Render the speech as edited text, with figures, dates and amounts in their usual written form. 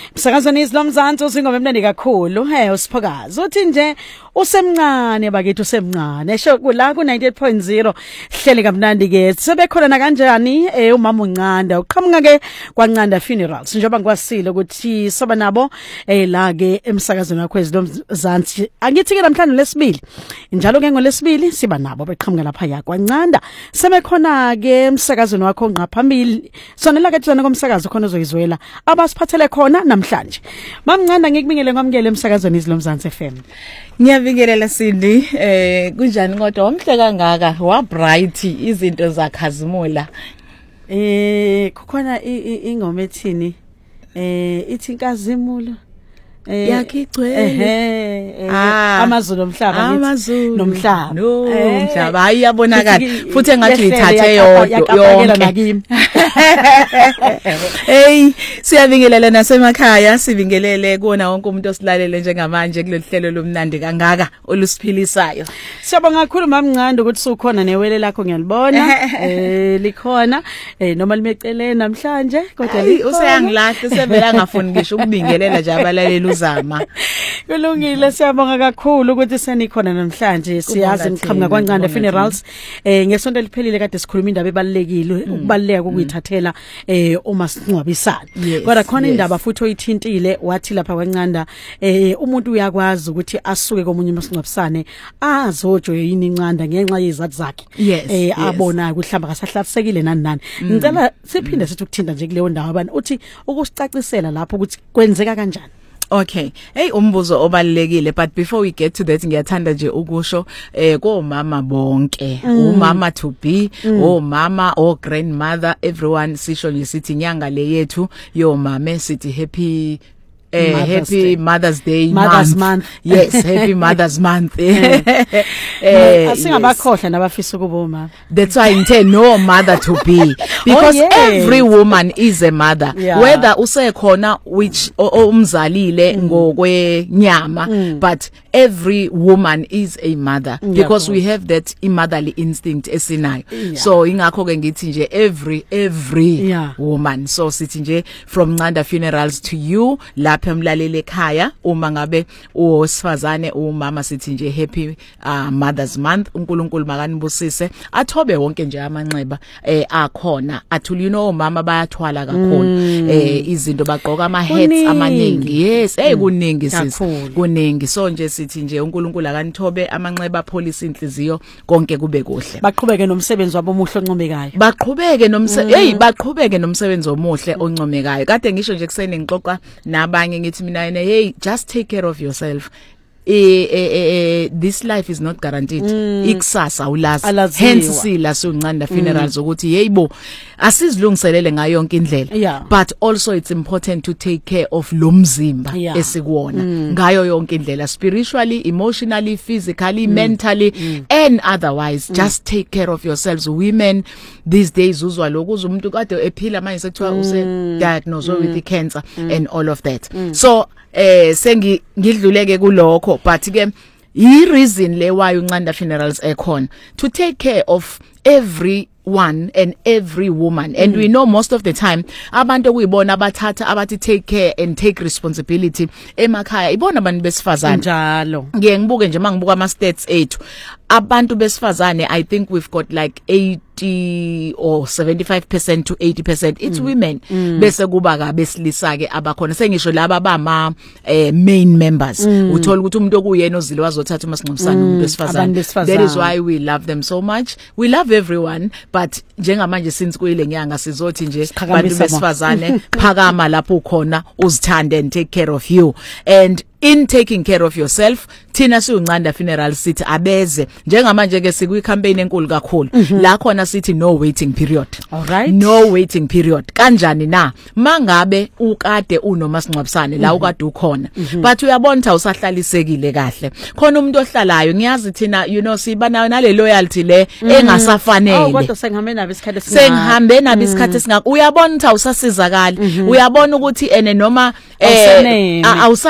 Msakazweni izilomzansi usingoma emnandi kakhulu. Usiphokazi uthi nje usemncane bakithi usemncane. Esho kula ku 98.0 hleli kamnandi ke. Sebekhona na kanjani umama uNcanda. Uqhamuka ke kwaNcanda Funerals. Njengoba ngikwasile ukuthi soba nabo la ke emsakazweni wakho izilomzansi. Angithi ke namhlanje lesibili. Njalo ke ngolesibili siba nabo beqhamuka lapha ya kwaNcanda. Sebekhona ke emsakazweni wakho ngaphambili. Sonela ke tsana komsakazo khona uzoyizwela. Abasiphathele khona namhlanje. Mamncanda ngikubingele ngomkele emsakazweni izilomzansi FM. Ngiyabingelela Cindy kunjani kodwa omhle kangaka wa bright izinto zakhazimula kukhona ingoma ethini ithi inkazimulo yakigcwele amazulu omhlaba nomhlaba nomhlaba ayabonakala futhi engathi ithathe yonke hey siyabingelela nasemakhaya sibingelele kuona wonke umuntu osilalele njengamanje kulolu hlelo lomnandi kangaka olusiphilisayo. Siyabonga kakhulu mamncane ukuthi sukhona newele lakho ngiyalibona likhona noma limecelene namhlanje kodwa useyangilahle sevela ngafuni ngisho ukubingelela nje abalaleli uzama. Kulungile siyabonga kakhulu ukuthi senikhona namhlanje siyazi niqhamuka kwaNcanda Funerals ngesonto liphelile kade sikhuluma indaba ebalekile ukubaleka ukuyithathela uma singcwabisana kodwa khona indaba futhi oyithintile wathi lapha kwaNcanda umuntu uyakwazi ukuthi asuke komunye umasingcwabisane azojoye yini iNcanda ngenxa yezathu zakhe abona ukuhlamba kasahlathsekile nani ngicela siphinde sithi ukuthinta nje kuleyo ndawo abantu uthi ukusicacisela lapho ukuthi kwenzeka kanjani. Okay. Hey umbuzo obalekile but before we get to that ngiyathanda nje ukusho komama bonke umama to be omama o grandmother everyone sisho lisithi nyanga le yethu yo mama sithi happy Mother's Day month. Yes, happy Mother's Month. Asingabakhohle nabafisa ukuba uma. That's why ngithe no mother to be because every woman is a mother whether usekhona which umzalile ngokwenyama but every woman is a mother because we have that motherly instinct esinayo. So ingakho ke ngithi nje every woman. So sithi nje from Ncanda Funerals to you lapha emlalele ekhaya uma ngabe uwesifazane umama sithi nje happy Mother's Month. uNkulunkulu makanibusise athobe wonke nje amanxeba akhona athula umama bayathwala kakhulu izinto bagqoka ama hats amaningi. Yes kuningi sisi kuningi. So nje sithi nje uNkulunkulu akanithobe amanxeba police inhliziyo konke kube kuhle baqhubeke nomsebenzi wabo omuhle oncomekayo baqhubeke nomsebenzi omuhle oncomekayo. Kade ngisho nje kusene ngixoxa nabanye ngithi mina hey just take care of yourself. This life is not guaranteed. Ikusasa ulazi. Hence sila soNcanda Funerals ukuthi yeyibo asizilungiselele ngayo yonke indlela but also it's important to take care of lomzimba esikuwona ngayo yonke indlela spiritually, emotionally, physically, mentally and otherwise. Just take care of yourselves. Women these days uzwa lokuza umuntu kade ephila manje sekuthiwa use diagnosed with cancer and all of that. So ngidluleke kulokho but ke I reason le why uNcanda Funerals ekhona to take care of everyone and every woman and we know most of the time abantu okuyibona abathatha abathi take care and take responsibility emakhaya ibona abantu besifazane njalo. Ngibuke nje mangibuka ama stats ethu abantu besifazane I think we've got like 80 or 75% to 80% it's women bese kuba ka besilisa ke abakhona sengisho laba bama main members uthola ukuthi umuntu okuyena ozile wazothatha umasingcwabisana umuntu besifazane. That is why we love them so much. We love everyone but njengamanje since kuyile nyanga sizothi nje abantu besifazane phakama lapho ukhona uzithande and take care of you and in taking care of yourself thina siuNcanda Funerals sithi abeze njengamanje ke sikwi campaign enkulu kakhulu la khona sithi no waiting period. Alright, no waiting period. Kanjani na mangabe ukade unomasingcwabisane la ukade ukhona but uyabona ukuthi usahlalisekile kahle khona umuntu ohlalayo ngiyazi thina siba nayo nale loyalty le engasafanele kodwa sengihambe nabo isikhathi singaka uyabona ukuthi awusasizakala uyabona ukuthi ene noma